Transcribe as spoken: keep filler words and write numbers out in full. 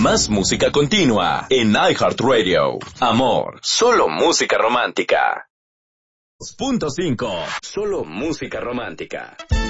Más música continua en iHeartRadio. Amor, solo música romántica. Punto cinco. Solo música romántica.